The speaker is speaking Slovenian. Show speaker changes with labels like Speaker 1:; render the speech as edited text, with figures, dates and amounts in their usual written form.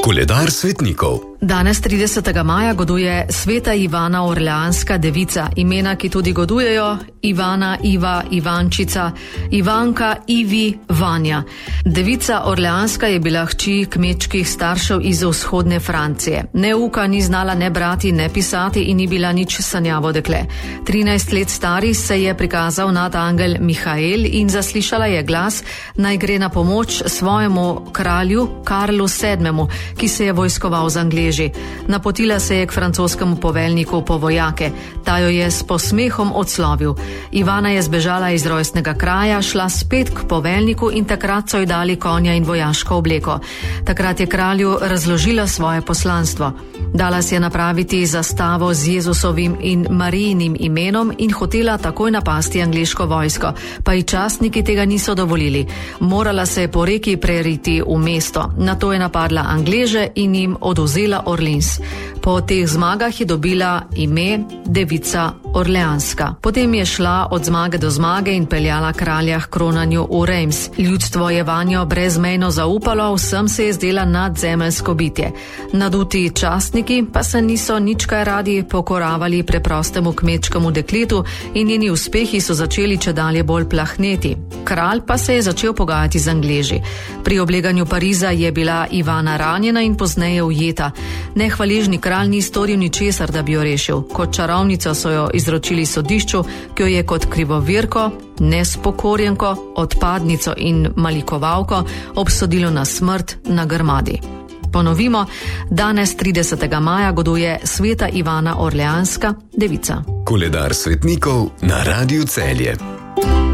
Speaker 1: Koledar svetnikov.
Speaker 2: Danes 30. maja goduje sveta Ivana Orleanska devica, imena, ki tudi godujejo: Ivana, Iva, Ivančica, Ivanka, Ivi, Vanja. Devica Orleanska je bila hči kmečkih staršev iz vzhodne Francije. Ne uka, ni znala ne brati, ne pisati in ni bila nič sanjavo dekle. 13 let stari se je prikazal nadangel Mihael in zaslišala je glas, naj gre na pomoč svojemu kralju Karlu VII, ki se je vojskoval z Angleži. Napotila se je k francoskemu poveljniku po vojake. Ta jo je s posmehom odslovil. Ivana je zbežala iz rojstnega kraja, šla spet k poveljniku in takrat so ji dali konja in vojaško obleko. Takrat je kralju razložila svoje poslanstvo. Dala si je napraviti zastavo z Jezusovim in Marijinim imenom in hotela takoj napasti angleško vojsko, pa ji častniki tega niso dovolili. Morala se je po reki preriti v mesto. Nato je napadla Angleže in jim odvzela Orleans. Po teh zmagah je dobila ime devica Orleanska. Potem je šla od zmage do zmage in peljala kralja k kronanju v Reims. Ljudstvo je vanjo brezmejno zaupalo, vsem se je zdela nadzemeljsko bitje. Naduti častniki pa se niso nič kaj radi pokoravali preprostemu kmečkemu dekletu in njeni uspehi so začeli čedalje bolj plahneti. Kralj pa se je začel pogajati z Angleži. Pri obleganju Pariza je bila Ivana ranjena in pozneje ujeta. Nehvaležni kralj ni storil ničesar, da bi jo rešil. Kot čarovnico so jo izročili sodišču, ki jo je kot krivovirko, nespokorjenko, odpadnico in malikovalko obsodilo na smrt na grmadi. Ponovimo, danes 30. maja goduje sveta Ivana Orleanska devica.
Speaker 1: Koledar svetnikov na Radiu Celje.